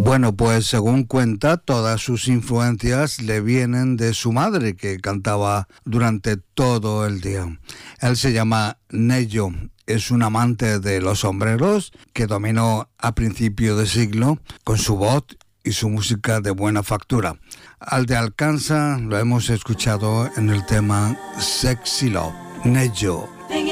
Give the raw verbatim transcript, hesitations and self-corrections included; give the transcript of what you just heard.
Bueno, pues según cuenta, todas sus influencias le vienen de su madre, que cantaba durante todo el día. Él se llama Neyo, es un amante de los sombreros que dominó a principio de siglo con su voz y su música de buena factura. Al de Alcanza lo hemos escuchado en el tema Sexy Love. Neyo.